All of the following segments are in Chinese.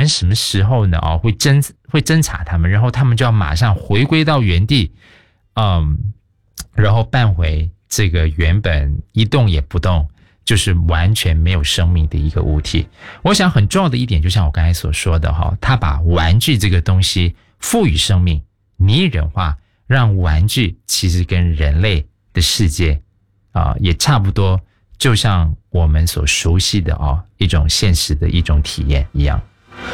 人什么时候呢会侦查他们，然后他们就要马上回归到原地，然后搬回这个原本一动也不动，就是完全没有生命的一个物体。我想很重要的一点，就像我刚才所说的他把玩具这个东西赋予生命，拟人化，让玩具其实跟人类的世界也差不多，就像我们所熟悉的一种现实的一种体验一样。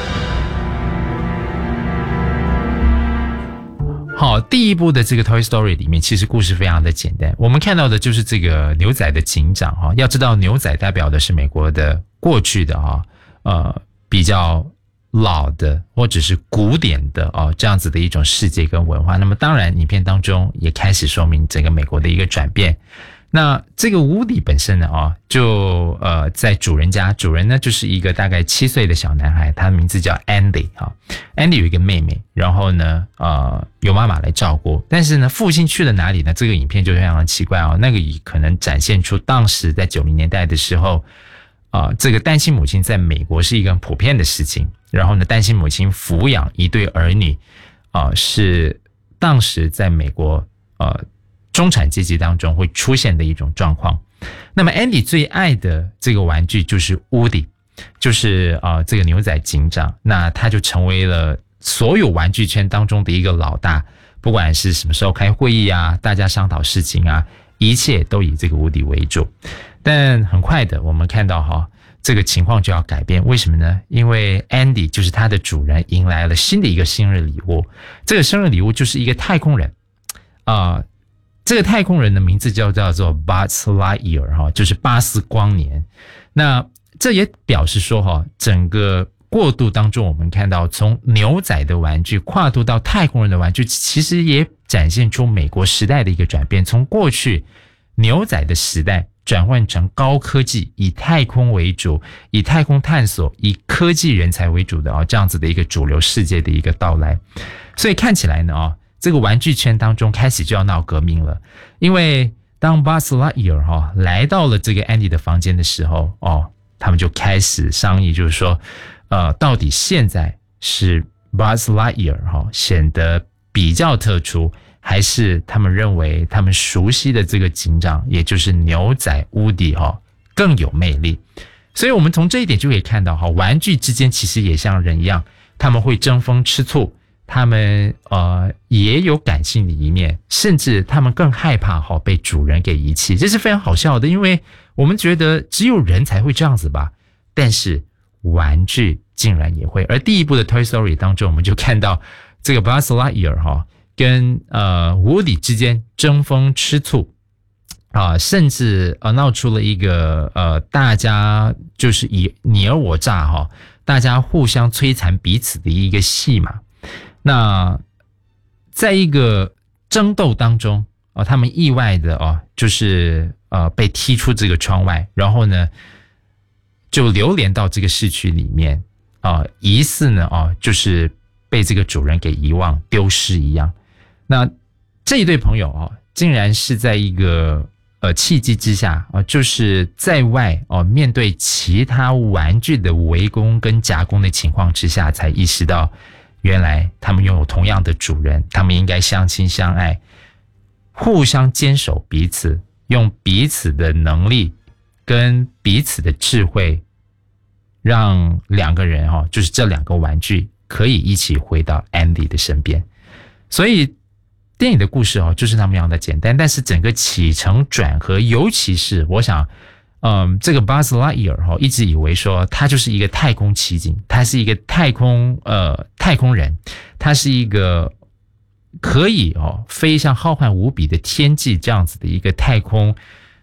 好，第一部的这个 Toy Story 里面，其实故事非常的简单。我们看到的就是这个牛仔的警长要知道牛仔代表的是美国的过去的比较老的或者是古典的这样子的一种世界跟文化。那么当然影片当中也开始说明整个美国的一个转变。那这个Woody本身呢就在主人家，主人呢就是一个大概7岁的小男孩，他的名字叫 Andy Andy 有一个妹妹，然后呢由妈妈来照顾，但是呢父亲去了哪里呢？这个影片就非常的奇怪那个也可能展现出当时在90年代的时候这个单亲母亲在美国是一个很普遍的事情，然后呢单亲母亲抚养一对儿女是当时在美国中产阶级当中会出现的一种状况。那么 Andy 最爱的这个玩具就是 Woody， 就是这个牛仔警长，那他就成为了所有玩具圈当中的一个老大，不管是什么时候开会议大家商讨事情一切都以这个Woody为主。但很快的我们看到这个情况就要改变，为什么呢？因为 Andy 就是他的主人迎来了新的一个生日礼物，这个生日礼物就是一个太空人这个太空人的名字叫做 Buzz Lightyear 就是巴斯光年。那这也表示说整个过渡当中，我们看到从牛仔的玩具跨度到太空人的玩具，其实也展现出美国时代的一个转变，从过去牛仔的时代转换成高科技，以太空为主，以太空探索，以科技人才为主的这样子的一个主流世界的一个到来。所以看起来呢这个玩具圈当中开始就要闹革命了，因为当 Buzz Lightyear 来到了这个 Andy 的房间的时候他们就开始商议，就是说到底现在是 Buzz Lightyear 显得比较特殊，还是他们认为他们熟悉的这个警长，也就是牛仔 Woody 更有魅力。所以我们从这一点就可以看到玩具之间其实也像人一样，他们会争风吃醋，他们也有感性的一面，甚至他们更害怕被主人给遗弃。这是非常好笑的，因为我们觉得只有人才会这样子吧，但是玩具竟然也会。而第一部的 Toy Story 当中，我们就看到这个 Buzz Lightyear 跟Woody 之间争风吃醋甚至闹出了一个大家就是以你而我诈大家互相摧残彼此的一个戏码。那在一个争斗当中他们意外的就是被踢出这个窗外，然后呢就流连到这个市区里面疑似呢就是被这个主人给遗忘丢失一样。那这一对朋友竟然是在一个契机之下就是在外面对其他玩具的围攻跟夹攻的情况之下，才意识到原来他们拥有同样的主人，他们应该相亲相爱，互相坚守彼此，用彼此的能力跟彼此的智慧，让两个人就是这两个玩具可以一起回到 Andy 的身边。所以电影的故事就是那么样的简单，但是整个起承转合，尤其是我想这个 Buzz Lightyear 一直以为说他就是一个太空奇景，他是一个太空人，他是一个可以飞向浩瀚无比的天际这样子的一个太空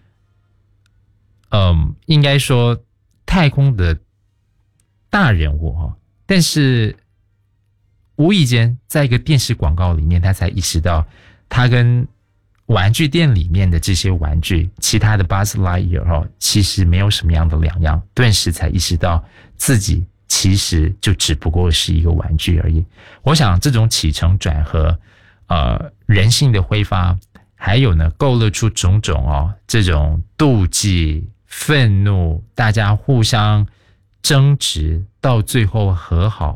应该说太空的大人物但是无意间在一个电视广告里面，他才意识到他跟玩具店里面的这些玩具，其他的 Buzz Lightyear 其实没有什么样的两样，顿时才意识到自己其实就只不过是一个玩具而已。我想这种起承转合人性的挥发，还有呢勾勒出种种这种妒忌、愤怒，大家互相争执，到最后和好